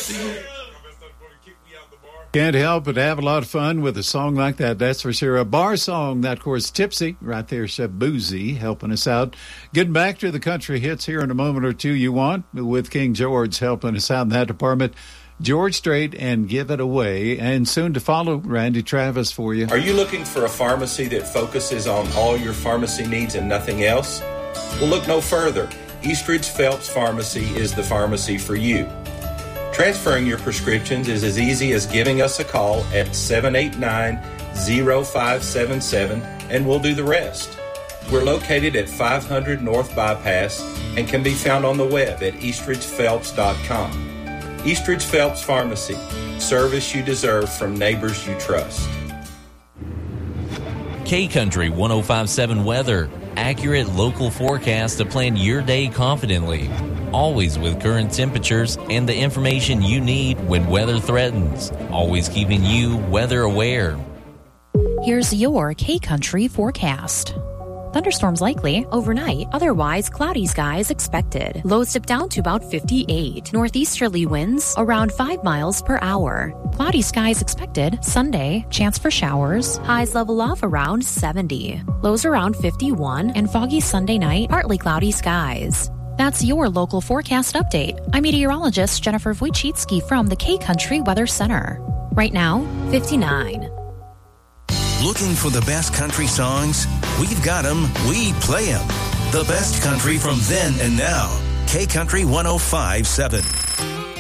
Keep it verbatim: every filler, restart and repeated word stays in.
Can't help but have a lot of fun with a song like that, that's for sure. A bar song, that, of course, Tipsy, right there, Shabuzi, helping us out. Getting back to the country hits here in a moment or two you want, with King George helping us out in that department. George Strait and Give It Away, and soon to follow, Randy Travis for you. Are you looking for a pharmacy that focuses on all your pharmacy needs and nothing else? Well, look no further. Eastridge Phelps Pharmacy is the pharmacy for you. Transferring your prescriptions is as easy as giving us a call at seven eight nine, zero five seven seven, and we'll do the rest. We're located at five hundred North Bypass and can be found on the web at eastridge phelps dot com. Eastridge Phelps Pharmacy, service you deserve from neighbors you trust. K-Country one oh five point seven weather. Accurate local forecast to plan your day confidently. Always with current temperatures and the information you need when weather threatens. Always keeping you weather aware. Here's your K-Country forecast. Thunderstorms likely overnight. Otherwise, cloudy skies expected. Lows dip down to about fifty-eight. Northeasterly winds around five miles per hour. Cloudy skies expected. Sunday, chance for showers. Highs level off around seventy. Lows around fifty-one. And foggy Sunday night, partly cloudy skies. That's your local forecast update. I'm meteorologist Jennifer Wojcicki from the K-Country Weather Center. Right now, fifty-nine. Looking for the best country songs? We've got them. We play them. The best country from then and now. K-Country one oh five point seven.